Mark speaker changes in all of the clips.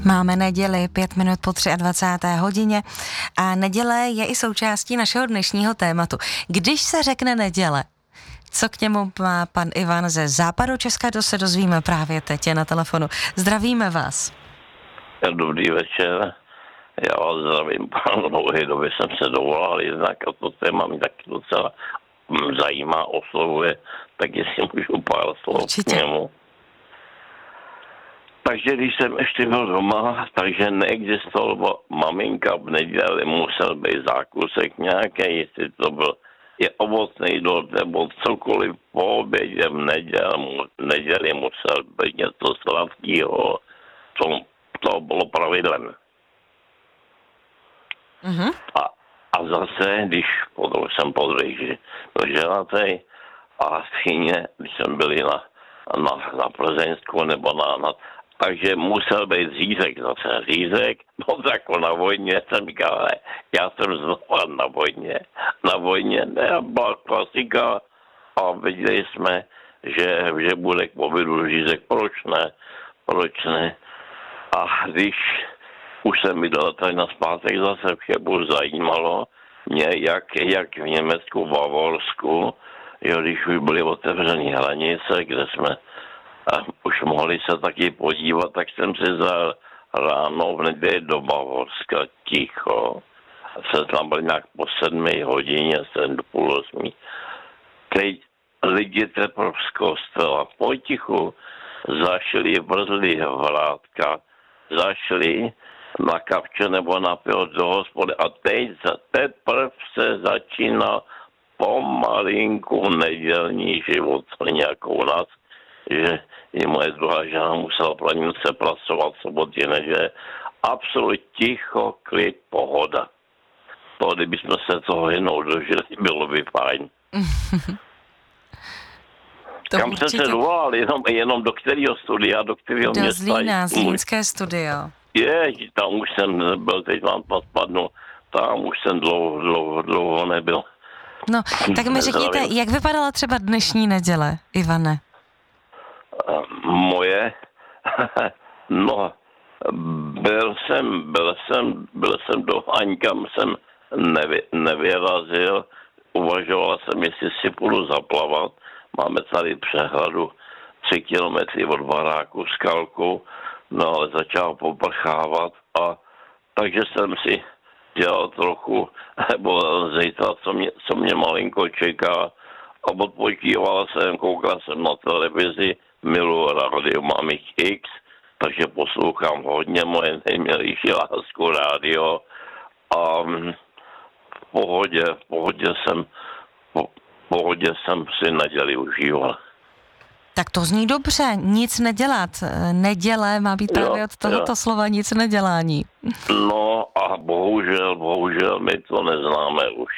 Speaker 1: Máme neděli 5 minut po 23. hodině a neděle je i součástí našeho dnešního tématu. Když se řekne neděle, co k němu má pan Ivan ze Západočeska, to se dozvíme právě teď, je na telefonu. Zdravíme vás.
Speaker 2: Dobrý večer. Já vás zdravím, pán dlouhé doby jsem se dovolal jednak a to téma mě taky docela zajímá, oslovuje, tak jestli můžu pár slov k němu. Takže když jsem ještě byl doma, takže neexistoval maminka v neděli, musel být zákusek nějaký, jestli to byl je ovocný dort nebo cokoliv po obědě v neděli musel být něco sladkého. To bylo pravidlem.
Speaker 1: Mm-hmm.
Speaker 2: A zase, když potom jsem podvěžil ženatý a stejně, když jsem byli na Plzeňsku nebo takže musel být řízek, zase řízek, no tak na vojně jsem říkal, já jsem znovu na vojně, ne, byla klasika a viděli jsme, že bude k obědu řízek, proč ne. A když už jsem vydal tady na zpátek zase všechno zajímalo mě, jak v Německu, v Bavorsku, jo, když už byly otevřené hranice, kde jsme už mohli se taky podívat, tak jsem si za ráno v neděli do Bavorska ticho. Se tam byl nějak po 7 hodině, 7:30. Teď lidi teprve z kostela potichu zašli, vrzli vrátka, zašli na kapče nebo na pivo do hospody a teď teprve se začíná pomalinku nedělní život, nějakou u nás, že i moje druhá žena musela planice pracovat soboty, neděle. Absolutně ticho, klid, pohoda. To, kdybychom se toho jednou dožili, bylo by fajn. Kam určitě... jste se dovolal? Jenom do kterého studia, do kterého města?
Speaker 1: Do Zlína, Zlínské studio.
Speaker 2: Tam už jsem nebyl, teď vám to spadnu, tam už jsem dlouho nebyl.
Speaker 1: No, tak mi řekněte, jak vypadala třeba dnešní neděle, Ivane?
Speaker 2: Moje? No, byl jsem do Haňkam, jsem nevyrazil, uvažoval jsem, jestli si půjdu zaplavat. Máme tady přehradu 3 kilometry od baráku Skalku, no ale začal poprchávat a takže jsem si dělal trochu, nebo zítra, co mě malinko čeká a odpočíval jsem, koukal jsem na televizi, miluji rádio, mám jich X, takže poslouchám hodně moje nejmilější lásku rádio a v pohodě jsem si neděli užíval.
Speaker 1: Tak to zní dobře, nic nedělat. Neděle má být právě od tohoto slova nic nedělání.
Speaker 2: No a bohužel my to neznáme už.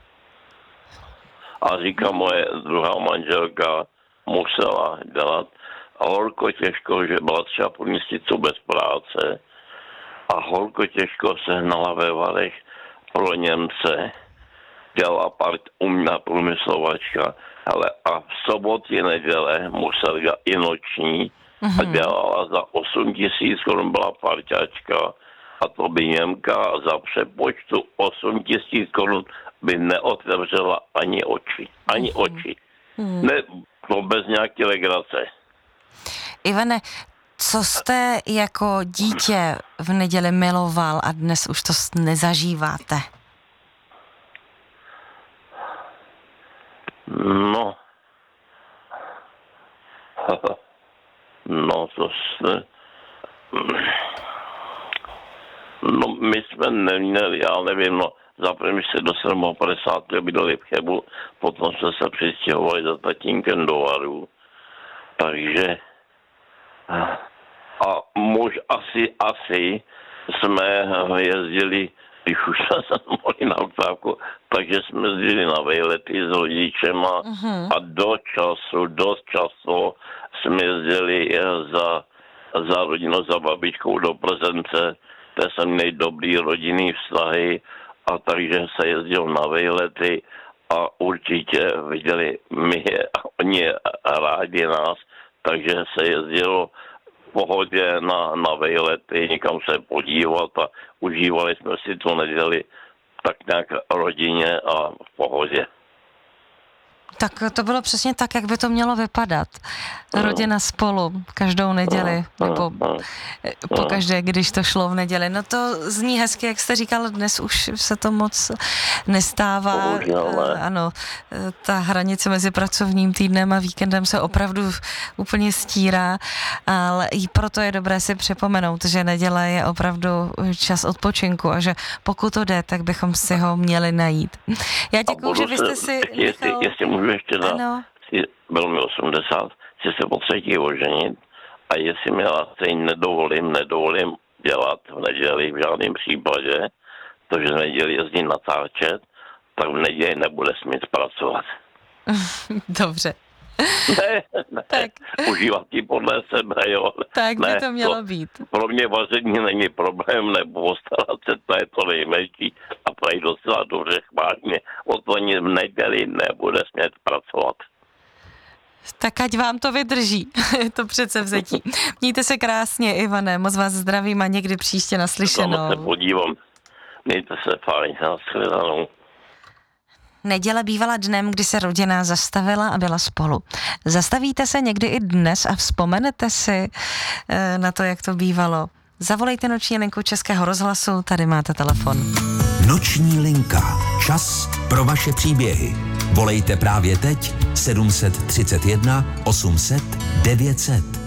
Speaker 2: A říká moje druhá manželka, musela dělat a holko těžko, že byla třeba po měsícu bez práce a holko těžko sehnala ve Varech pro Němce, dělala umělá průmyslovačka, ale a v sobotě neděle musela dělat i noční a dělala za 8 000 korun, byla parťačka a to by Němka za přepočtu 8 000 korun by neotevřela ani oči. Ne, to bez nějaké legrace.
Speaker 1: Ivane, co jste jako dítě v neděli miloval a dnes už to nezažíváte?
Speaker 2: My jsme neměli, já nevím, za první se do 57. bydleli v Chebu, potom jsme se přistěhovali za tatínkem do Varu. Takže a muž asi jsme jezdili, když už jsme se mohli na vtáku, takže jsme jezdili na vejlety s rodičema a dost času jsme jezdili za rodinou, za babičkou do Plzence, kde jsem měl dobrý rodinný vztahy a takže se jezdil na vejlety a určitě viděli my, oni rádi nás, takže se jezdilo pohodě na vejlety, někam se podívat a užívali jsme si tu neděli tak nějak rodině a v pohodě.
Speaker 1: Tak to bylo přesně tak, jak by to mělo vypadat. Rodina spolu, každou neděli, nebo pokaždé, když to šlo v neděli. No to zní hezky, jak jste říkal, dnes už se to moc nestává. Ano, ta hranice mezi pracovním týdnem a víkendem se opravdu úplně stírá, ale i proto je dobré si připomenout, že neděle je opravdu čas odpočinku a že pokud to jde, tak bychom si ho měli najít. Já děkuju, že vy jste si...
Speaker 2: Jestli můžu ještě dát, bylo mi 80, chci se po třetí oženit a jestli mi asi nedovolím dělat v neděli v žádném případě, protože v neděli jezdí natáčet, tak v neděli nebude smět pracovat.
Speaker 1: Dobře.
Speaker 2: Ne, tak. Užívat ji podle sebe, jo.
Speaker 1: Tak by to mělo být.
Speaker 2: Pro mě vaření není problém, nebo postarat se, to je to nejmenší a prají docela dobře chválně. O to ani v neděli nebude smět pracovat.
Speaker 1: Tak ať vám to vydrží, to předsevzetí. Mějte se krásně, Ivane, moc vás zdravím a někdy příště naslyšenou.
Speaker 2: Tam se podívám. Mějte se fajn, nashledanou.
Speaker 1: Neděle bývala dnem, kdy se rodina zastavila a byla spolu. Zastavíte se někdy i dnes a vzpomenete si na to, jak to bývalo? Zavolejte noční linku Českého rozhlasu, tady máte telefon.
Speaker 3: Noční linka. Čas pro vaše příběhy. Volejte právě teď 731 800 900.